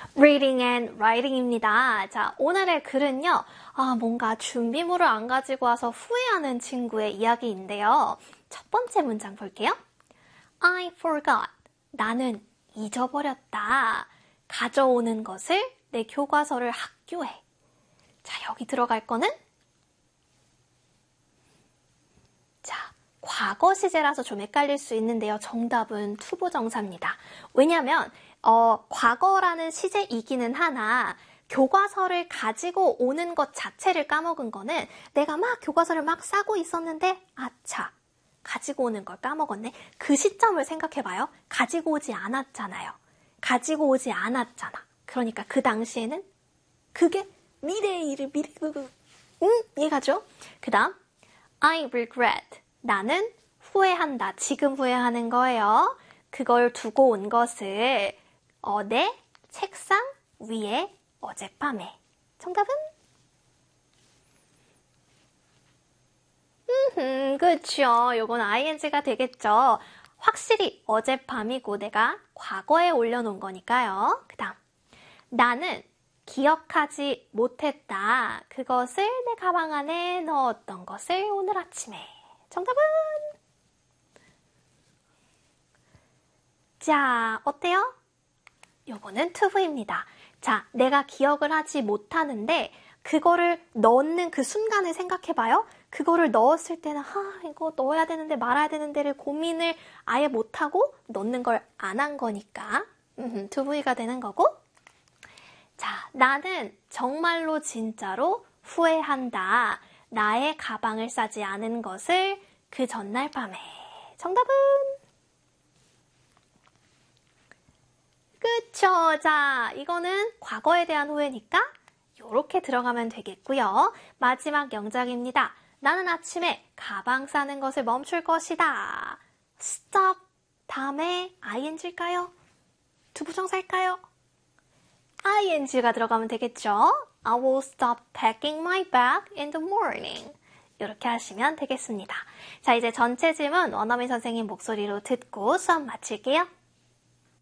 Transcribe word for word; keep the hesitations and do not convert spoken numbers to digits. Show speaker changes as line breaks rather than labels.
Reading and writing입니다. 자, 오늘의 글은요. 아, 뭔가 준비물을 안 가지고 와서 후회하는 친구의 이야기인데요. 첫 번째 문장 볼게요. I forgot. 나는 잊어버렸다. 가져오는 것을 내 교과서를 학교에. 자, 여기 들어갈 거는 자, 과거 시제라서 좀 헷갈릴 수 있는데요. 정답은 투부정사입니다. 왜냐하면 어, 과거라는 시제이기는 하나 교과서를 가지고 오는 것 자체를 까먹은 거는 내가 막 교과서를 막 싸고 있었는데 아차, 가지고 오는 걸 까먹었네. 그 시점을 생각해봐요. 가지고 오지 않았잖아요. 가지고 오지 않았잖아. 그러니까 그 당시에는 그게 미래의 일을 미래 응? 이해가죠? 그 다음 I regret. 나는 후회한다. 지금 후회하는 거예요. 그걸 두고 온 것을 어, 내 책상 위에 어젯밤에. 정답은? 음, 그쵸. 요건 아이엔지가 되겠죠. 확실히 어젯밤이고 내가 과거에 올려놓은 거니까요. 그 다음 나는 기억하지 못했다. 그것을 내 가방 안에 넣었던 것을 오늘 아침에. 정답은? 자, 어때요? 요거는 투부입니다. 자, 내가 기억을 하지 못하는데 그거를 넣는 그 순간을 생각해봐요. 그거를 넣었을 때는 아, 이거 넣어야 되는데 말아야 되는데를 고민을 아예 못하고 넣는 걸 안 한 거니까 음, 투부이가 되는 거고. 자, 나는 정말로 진짜로 후회한다. 나의 가방을 싸지 않은 것을 그 전날 밤에. 정답은? 그쵸. 자, 이거는 과거에 대한 후회니까 이렇게 들어가면 되겠고요. 마지막 영작입니다. 나는 아침에 가방 싸는 것을 멈출 것이다. stop 다음에 ing일까요? 투부정사일까요? ing가 들어가면 되겠죠. I will stop packing my bag in the morning. 이렇게 하시면 되겠습니다. 자, 이제 전체 질문 원어민 선생님 목소리로 듣고 수업 마칠게요.